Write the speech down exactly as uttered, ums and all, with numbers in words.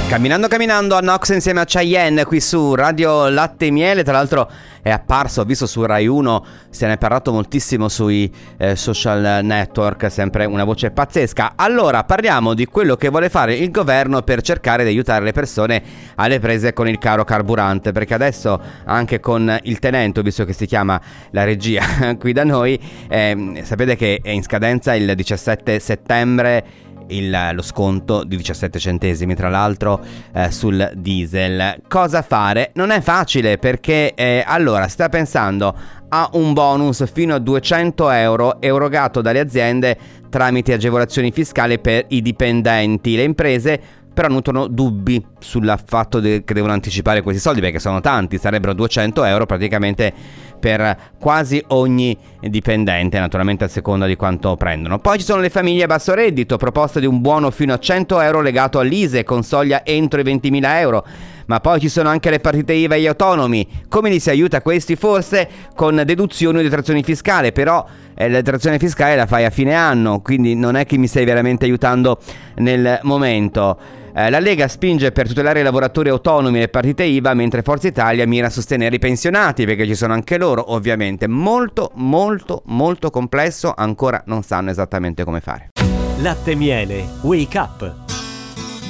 Camminando camminando a Nox insieme a Cheyenne qui su Radio Latte e Miele. Tra l'altro è apparso, ho visto su Rai uno, se ne è parlato moltissimo sui eh, social network, sempre una voce pazzesca. Allora parliamo di quello che vuole fare il governo per cercare di aiutare le persone alle prese con il caro carburante, perché adesso anche con il Tenento, visto che si chiama la regia qui da noi, eh, sapete che è in scadenza il diciassette settembre Il, lo sconto di diciassette centesimi tra l'altro eh, sul diesel. Cosa fare? Non è facile, perché eh, allora sta pensando a un bonus fino a duecento euro erogato dalle aziende tramite agevolazioni fiscali per i dipendenti. Le imprese però nutrono dubbi sul fatto de- che devono anticipare questi soldi, perché sono tanti, sarebbero duecento euro praticamente per quasi ogni dipendente, naturalmente a seconda di quanto prendono. Poi ci sono le famiglie a basso reddito, proposta di un buono fino a cento euro legato all'I S E con soglia entro i ventimila euro. Ma poi ci sono anche le partite I V A e gli autonomi. Come li si aiuta questi? Forse con deduzioni o detrazioni fiscali, però eh, la detrazione fiscale la fai a fine anno, quindi non è che mi stai veramente aiutando nel momento. Eh, la Lega spinge per tutelare i lavoratori autonomi e le partite I V A, mentre Forza Italia mira a sostenere i pensionati, perché ci sono anche loro, ovviamente. Molto, molto, molto complesso, ancora non sanno esattamente come fare. Latte e Miele, Wake Up.